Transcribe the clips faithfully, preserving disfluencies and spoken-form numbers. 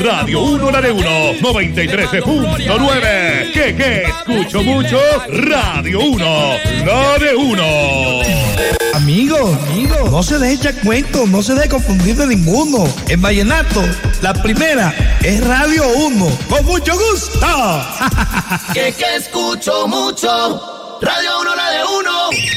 Radio uno, la de uno, noventa y tres punto nueve. ¿Qué, qué? Escucho mucho. Radio uno, la de uno. Amigo, amigo, no se deje echar cuentos, no se deje confundir de ninguno. En vallenato, la primera es Radio uno. Con mucho gusto. Que que escucho mucho. Radio uno, la de uno.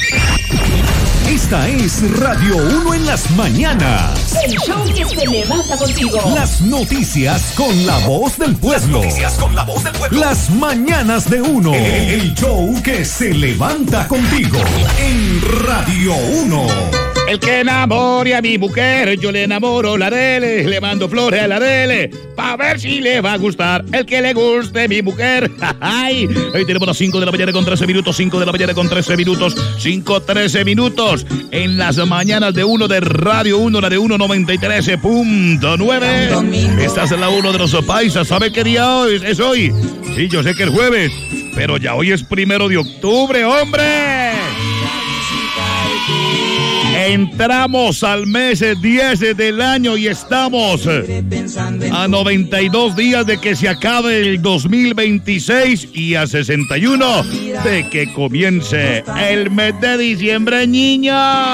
Esta es Radio uno en las mañanas. El show que se levanta contigo. Las noticias con la voz del pueblo. Las noticias con la voz del pueblo. Las mañanas de uno. El show que se levanta contigo en Radio uno. El que enamore a mi mujer, yo le enamoro la dele, le mando flores a la dele, pa' ver si le va a gustar. El que le guste mi mujer, ay, hoy tenemos las cinco de la mañana con trece minutos, cinco de la mañana con trece minutos, cinco, trece minutos, en las mañanas de uno de Radio uno, la de uno, noventa y tres punto nueve. Estás en la uno de los paisas, ¿sabe qué día hoy es hoy? Sí, yo sé que es jueves, pero ya hoy es primero de octubre, ¡hombre! Entramos al mes diez del año y estamos a noventa y dos días de que se acabe el dos mil veintiséis y a sesenta y uno de que comience el mes de diciembre, niña.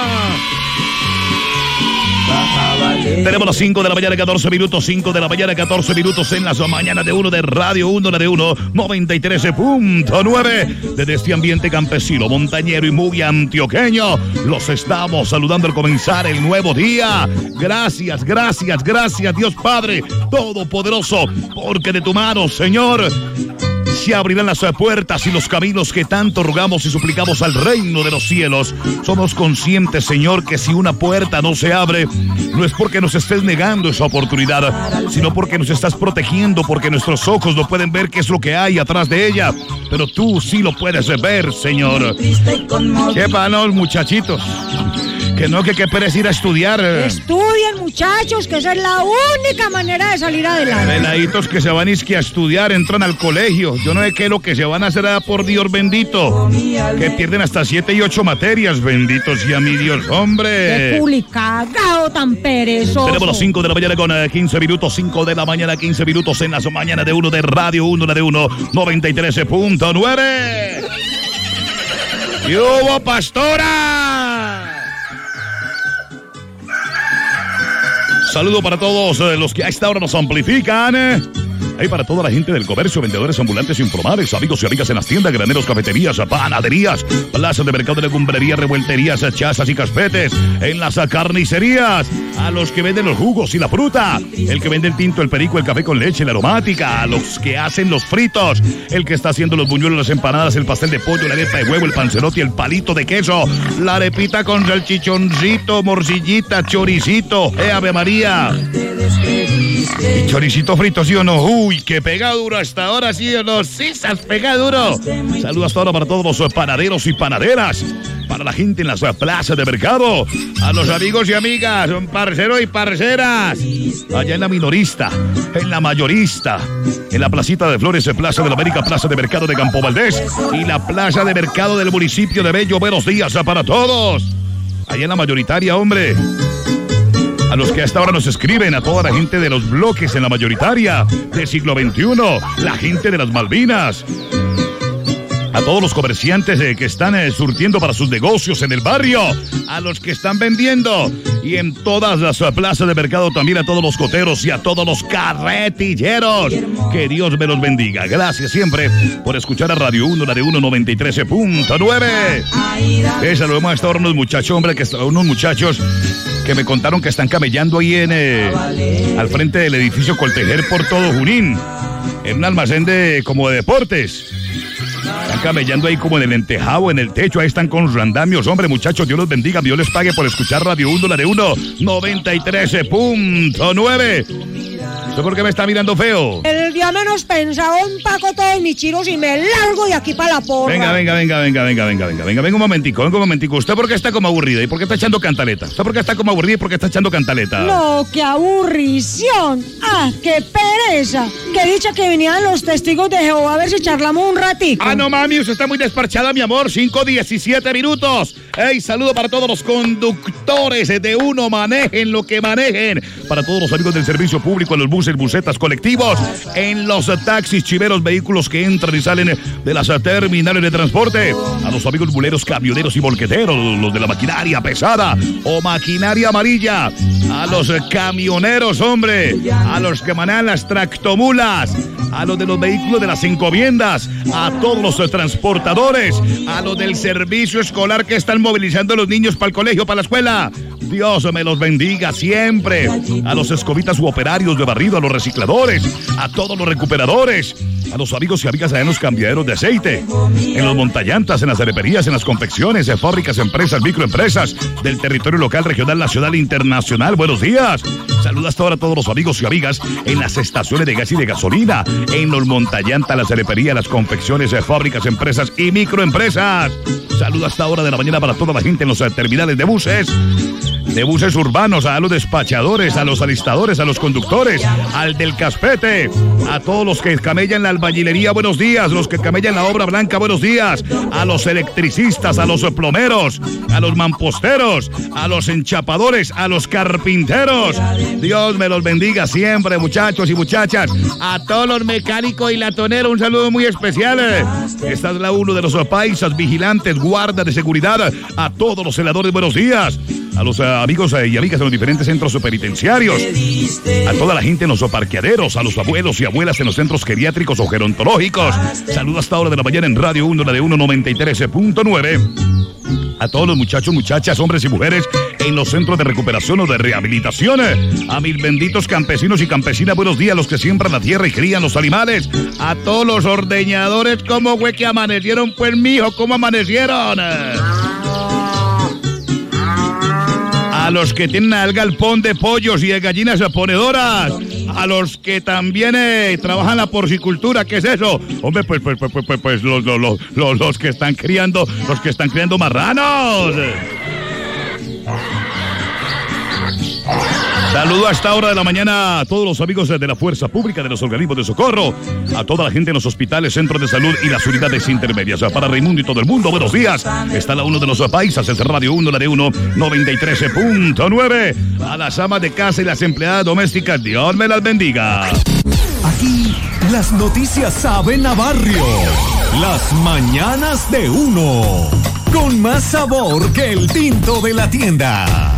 Tenemos las cinco de la mañana, catorce minutos, cinco de la mañana, catorce minutos en las mañanas de uno de Radio uno, la de uno, noventa y tres punto nueve. Desde este ambiente campesino, montañero y muy antioqueño, los estamos saludando al comenzar el nuevo día. Gracias, gracias, gracias, Dios Padre Todopoderoso, porque de tu mano, Señor, se abrirán las puertas y los caminos que tanto rogamos y suplicamos al reino de los cielos. Somos conscientes, Señor, que si una puerta no se abre, no es porque nos estés negando esa oportunidad, sino porque nos estás protegiendo, porque nuestros ojos no pueden ver qué es lo que hay atrás de ella, pero tú sí lo puedes ver, Señor. ¿Qué panos, muchachitos? Que no, que qué pereza ir a estudiar. Estudien, muchachos, que esa es la única manera de salir adelante. Peladitos que se van a estudiar, entran al colegio. Yo no sé qué es lo que se van a hacer, por Dios bendito. Que pierden hasta siete y ocho materias, benditos sea mi Dios, hombre. Qué culicagao tan perezoso. Tenemos las cinco de la mañana con quince minutos, cinco de la mañana, quince minutos en las mañanas de uno de Radio uno, la de uno, noventa y tres punto nueve. ¿Qué hubo, pastora? Saludo para todos eh, los que a esta hora nos amplifican. Eh. Hay para toda la gente del comercio, vendedores ambulantes informales, amigos y amigas en las tiendas, graneros, cafeterías, panaderías, plazas de mercado, de legumbrería, revuelterías, chazas y caspetes, en las carnicerías, a los que venden los jugos y la fruta, el que vende el tinto, el perico, el café con leche, la aromática, a los que hacen los fritos, el que está haciendo los buñuelos, las empanadas, el pastel de pollo, la arepa de huevo, el panzerotti, el palito de queso, la arepita con salchichoncito, morcillita, choricito, eh, Ave María. Y choricito frito, ¿sí o no? Uy, que pega duro hasta ahora, ¿sí o no? Sí, se pega duro. Saludos hasta ahora para todos los panaderos y panaderas, para la gente en las plazas de mercado, a los amigos y amigas, parceros y parceras, allá en la minorista, en la mayorista, en la placita de Flores, Plaza de la América, Plaza de Mercado de Campo Valdés y la Plaza de Mercado del municipio de Bello. Buenos días para todos. Allá en la mayoritaria, hombre. A los que hasta ahora nos escriben, a toda la gente de los bloques en la mayoritaria, de siglo veintiuno, la gente de las Malvinas, a todos los comerciantes eh, que están eh, surtiendo para sus negocios en el barrio, a los que están vendiendo y en todas las uh, plazas de mercado, también a todos los coteros y a todos los carretilleros. Que Dios me los bendiga. Gracias siempre por escuchar a Radio uno, la de uno, noventa y tres punto nueve. Eh, saludemos a esta hora unos muchachos, hombre, que unos muchachos que me contaron que están camellando ahí en eh, al frente del edificio Coltejer por todo Junín, en un almacén de como de deportes. Están camellando ahí como en el entejado, en el techo, ahí están con randamios. Hombre, muchachos, Dios los bendiga, Dios les pague por escuchar Radio uno, la de uno, noventa y tres punto nueve. ¿Usted por qué me está mirando feo? El día menos pensado, empaco todos mis chiros y me largo de aquí para la porra. Venga, venga, venga, venga, venga, venga, venga, venga, venga un momentico, venga un momentico. ¿Usted por qué está como aburrida y por qué está echando cantaleta? ¿Usted por qué está como aburrida y por qué está echando cantaleta? No, qué aburrición. Ah, qué pereza. Qué dicha que venían los testigos de Jehová a ver si charlamos un ratito. Ah, no, mami, usted está muy desparchada, mi amor. cinco diecisiete minutos. Hey, saludo para todos los conductores de Uno, manejen lo que manejen. Para todos los amigos del servicio público, en los buses, busetas, colectivos, en los taxis, chiveros, vehículos que entran y salen de las terminales de transporte. A los amigos buleros, camioneros y volqueteros, los de la maquinaria pesada o maquinaria amarilla. A los camioneros, hombre. A los que manejan las tractomulas. A los de los vehículos de las encomiendas. A todos los transportadores. A los del servicio escolar que están movilizando a los niños para el colegio, para la escuela. Dios me los bendiga siempre. A los escobitas u operarios de barrido, a los recicladores, a todos los recuperadores, a los amigos y amigas allá en los cambiaderos de aceite, en los montallantas, en las areperías, en las confecciones, en fábricas, empresas, microempresas del territorio local, regional, nacional e internacional. Buenos días. Saluda hasta ahora a todos los amigos y amigas en las estaciones de gas y de gasolina, en los montallantas, las areperías, las confecciones, en fábricas, empresas y microempresas. Saluda hasta ahora de la mañana para toda la gente en los terminales de buses, de buses urbanos, a los despachadores, a los alistadores, a los conductores, al del caspete, a todos los que camellan la albañilería, buenos días, los que camellan la obra blanca, buenos días, a los electricistas, a los plomeros, a los mamposteros, a los enchapadores, a los carpinteros. Dios me los bendiga siempre, muchachos y muchachas. A todos los mecánicos y latoneros, un saludo muy especial. Esta es la uno de los paisas, vigilantes, guardas de seguridad. A todos los celadores, buenos días. A los uh, amigos uh, y amigas en los diferentes centros penitenciarios, a toda la gente en los parqueaderos, a los abuelos y abuelas en los centros geriátricos o gerontológicos. Saludos hasta ahora de la mañana en Radio uno, la de uno noventa y tres punto nueve. A todos los muchachos, muchachas, hombres y mujeres en los centros de recuperación o de rehabilitación. A mis benditos campesinos y campesinas, buenos días, los que siembran la tierra y crían los animales. A todos los ordeñadores, ¿cómo fue que amanecieron? Pues mijo, ¿cómo amanecieron? A los que tienen el galpón de pollos y de gallinas ponedoras. A los que también eh, trabajan la porcicultura, ¿qué es eso? Hombre, pues, pues, pues, pues, pues, pues los, los, los, los, los que están criando, los que están criando marranos. Saludo a esta hora de la mañana a todos los amigos de la Fuerza Pública, de los organismos de socorro, a toda la gente en los hospitales, centros de salud y las unidades intermedias. Para Raimundo y todo el mundo, buenos días. Está la uno de los paisas, es Radio uno, la de uno noventa y tres punto nueve. A las amas de casa y las empleadas domésticas, Dios me las bendiga. Aquí las noticias saben a barrio. Las mañanas de Uno, con más sabor que el tinto de la tienda.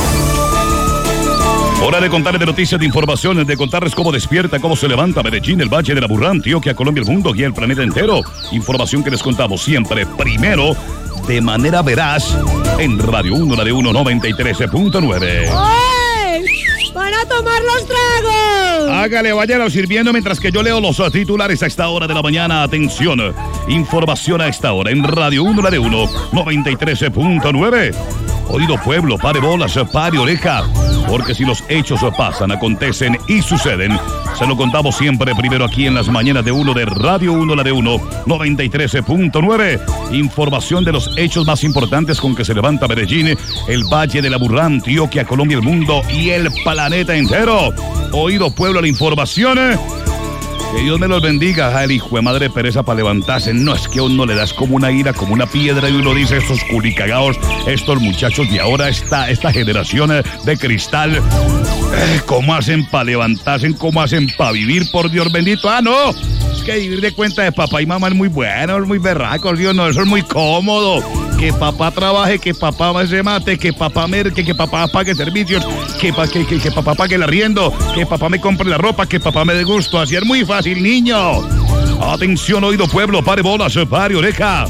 Hora de contarles de noticias, de informaciones, de contarles cómo despierta, cómo se levanta Medellín, el Valle de la Burrá, Antioquia, Colombia, el mundo y el planeta entero. Información que les contamos siempre primero, de manera veraz, en Radio uno, la de uno noventa y tres punto nueve. ¡Ay! ¡Van a tomar los tragos! Hágale, váyanlo sirviendo mientras que yo leo los titulares a esta hora de la mañana. Atención, información a esta hora en Radio uno, la de uno noventa y tres punto nueve. Oído pueblo, pare bolas, pare oreja, porque si los hechos pasan, acontecen y suceden, se lo contamos siempre primero aquí en las mañanas de uno de Radio uno, la de uno noventa y tres punto nueve. Información de los hechos más importantes con que se levanta Medellín, el Valle de la Burrá, Antioquia, Colombia, el mundo y el planeta entero. Oído pueblo, la información. Que Dios me los bendiga. Ay, el hijo de madre pereza para levantarse. No, es que a uno le das como una ira, como una piedra, y uno dice, estos culicagados, estos muchachos de ahora, esta, esta generación de cristal, eh, ¿cómo hacen para levantarse? ¿Cómo hacen para vivir? Por Dios bendito. Ah, no, es que vivir de cuenta de papá y mamá es muy bueno, es muy berraco, Dios, no, eso es muy cómodo. Que papá trabaje, que papá se mate, que papá merque, que papá pague servicios, que, pa, que, que, que papá pague el arriendo, que papá me compre la ropa, que papá me dé gusto. Así es muy fácil, niño. Atención, oído pueblo, pare bolas, pare oreja.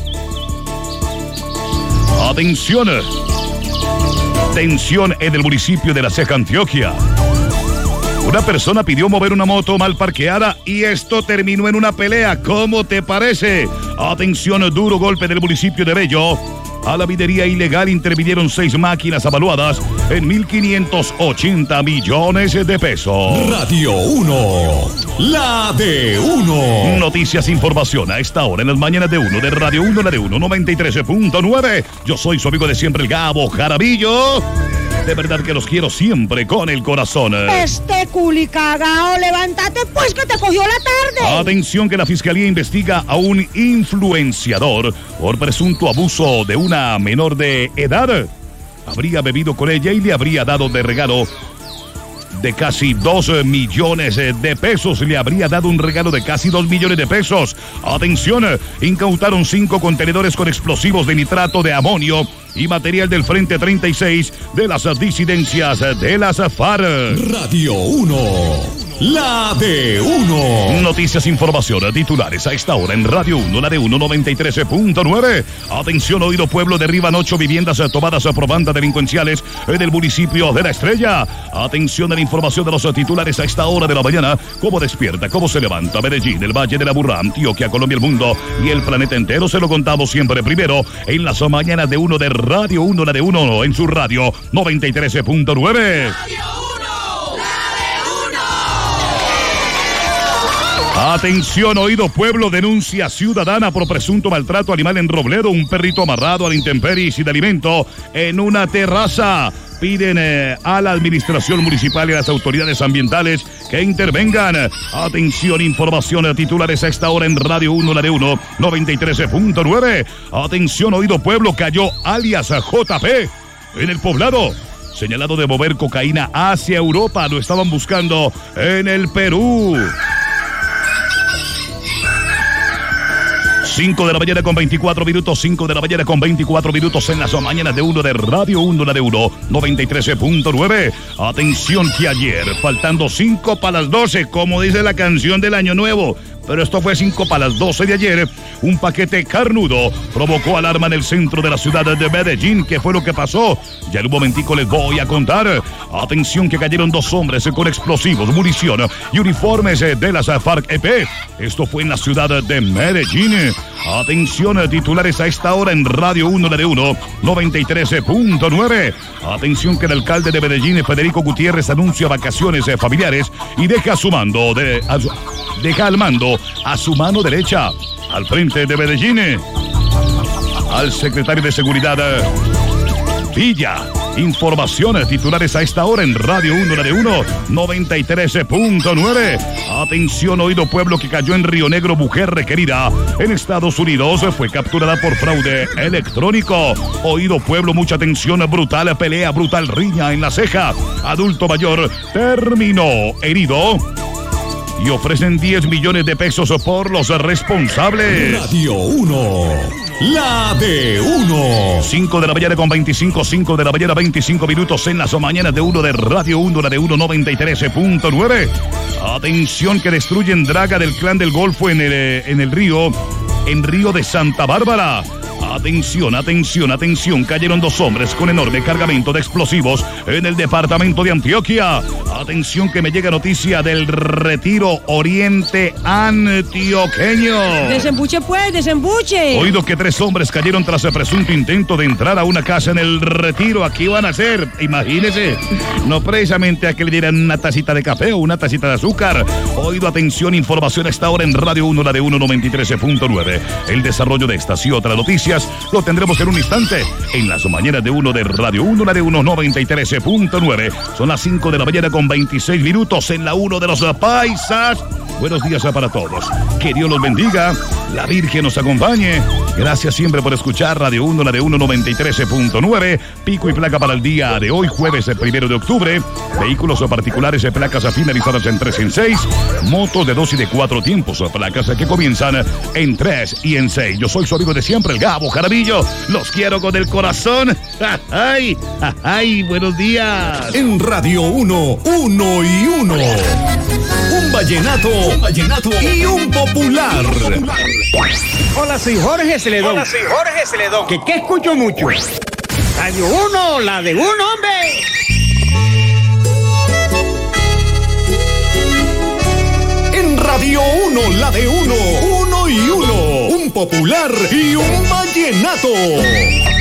Atención. Tensión en el municipio de La Ceja, Antioquia. Una persona pidió mover una moto mal parqueada y esto terminó en una pelea. ¿Cómo te parece? Atención, duro golpe del municipio de Bello. A la minería ilegal intervinieron seis máquinas avaluadas en mil quinientos ochenta millones de pesos. Radio uno, la de uno. Noticias, información a esta hora en las mañanas de uno de Radio uno, la de uno noventa y tres punto nueve. Yo soy su amigo de siempre, el Gabo Jaramillo. De verdad que los quiero siempre con el corazón. Este culicagao, levántate pues que te cogió la tarde. Atención que la fiscalía investiga a un influenciador por presunto abuso de una menor de edad. Habría bebido con ella y le habría dado de regalo de casi dos millones de pesos. Le habría dado un regalo de casi dos millones de pesos. Atención, incautaron cinco contenedores con explosivos de nitrato de amonio y material del Frente treinta y seis de las disidencias de las FARC. Radio uno. La de uno. Noticias, información, titulares a esta hora en Radio uno, la de uno noventa y tres punto nueve. Atención, oído pueblo, derriban ocho viviendas tomadas por bandas delincuenciales en el municipio de La Estrella. Atención a la información de los titulares a esta hora de la mañana. Cómo despierta, cómo se levanta Medellín, el Valle de la Burrá, Antioquia, Colombia, el mundo y el planeta entero. Se lo contamos siempre primero en las mañanas de uno de Radio uno, la de uno en su radio noventa y tres punto nueve. Atención, oído pueblo, denuncia ciudadana por presunto maltrato animal en Robledo. Un perrito amarrado a la intemperie y sin alimento en una terraza. Piden eh, a la administración municipal y a las autoridades ambientales que intervengan. Atención, información, titulares a esta hora en Radio uno, la de uno, noventa y tres punto nueve. Atención, oído pueblo, cayó alias J P en el poblado. Señalado de mover cocaína hacia Europa, lo estaban buscando en el Perú. cinco de la mañana con veinticuatro minutos, cinco de la mañana con veinticuatro minutos en las mañanas de uno de Radio uno, la de uno, noventa y tres punto nueve. Atención que ayer, faltando cinco para las doce, como dice la canción del Año Nuevo, pero esto fue cinco para las doce de ayer, un paquete carnudo provocó alarma en el centro de la ciudad de Medellín. ¿Qué fue lo que pasó? Ya en un momentico les voy a contar. Atención que cayeron dos hombres con explosivos, munición y uniformes de las FARC-E P. Esto fue en la ciudad de Medellín. Atención, titulares a esta hora en Radio uno, la de uno, noventa y tres punto nueve. Atención que el alcalde de Medellín, Federico Gutiérrez, anuncia vacaciones familiares y deja a su mando de, a su, deja al mando a su mano derecha al frente de Medellín al secretario de Seguridad Villa. Información, titulares a esta hora en Radio uno, la de uno, noventa y tres punto nueve. Atención, oído pueblo, que cayó en Río Negro, mujer requerida en Estados Unidos, fue capturada por fraude electrónico. Oído pueblo, mucha atención, brutal pelea, brutal riña en la ceja. Adulto mayor terminó herido y ofrecen diez millones de pesos por los responsables. Radio uno, la de uno. cinco de la mañana con veinticinco, cinco de la mañana veinticinco minutos en las mañanas de uno de Radio uno, la de uno, noventa y tres punto nueve. Atención que destruyen draga del clan del Golfo en el, en el río, en Río de Santa Bárbara. Atención, atención, atención, cayeron dos hombres con enorme cargamento de explosivos en el departamento de Antioquia. Atención que me llega noticia del Retiro Oriente antioqueño. Desembuche pues, desembuche. Oído que tres hombres cayeron tras el presunto intento de entrar a una casa en el Retiro. Aquí van a hacer, imagínese, no precisamente a que le dieran una tacita de café o una tacita de azúcar. Oído, atención, información a esta hora en Radio uno, la de uno, noventa y tres punto nueve. El desarrollo de estas y otras noticias lo tendremos en un instante en las mañanas de uno de Radio uno, la de uno, noventa y tres punto nueve. Son las cinco de la mañana con veintiséis minutos en la uno de los paisas. Buenos días para todos. Que Dios los bendiga. La Virgen nos acompañe. Gracias siempre por escuchar Radio uno, la de uno, noventa y tres punto nueve. Pico y placa para el día de hoy, jueves primero de octubre. Vehículos particulares de placas finalizadas en tres y en seis. Motos de dos y de cuatro tiempos. Placas que comienzan en tres y en seis. Yo soy su amigo de siempre, el Gabo Jaramillo. Los quiero con el corazón. ¡Ay! ¡Ay! Buenos días. En Radio uno, uno y uno. Un vallenato, un vallenato y un popular. Hola, soy Jorge Celedón. Hola, soy Jorge Celedón. ¿Que qué escucho mucho? Radio uno, la de uno, hombre. En Radio uno, la de uno, uno y uno. Un popular y un vallenato.